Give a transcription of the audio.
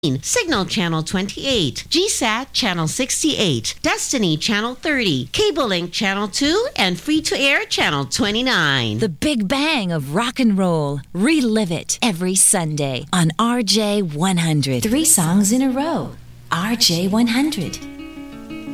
Signal Channel 28, GSAT Channel 68, Destiny Channel 30, Cable Link Channel 2, and Free-to-Air Channel 29. The Big Bang of rock and roll. Relive it every Sunday on RJ100. 3 songs in a row. RJ100.